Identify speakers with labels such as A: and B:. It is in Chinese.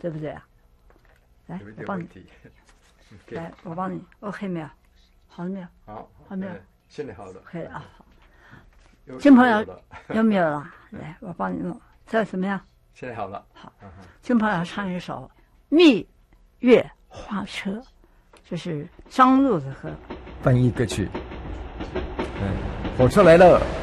A: 对不对啊？来，我帮你。来，我帮你。OK 没有？好了没有？好没有？
B: 现在好了。
A: 可以啊。新朋友有没有了？来，我帮你弄。这怎么样？
B: 现在好了。
A: 好。新朋友唱一首《蜜月花车》，这是张路子和
C: 翻译歌曲。火车来了。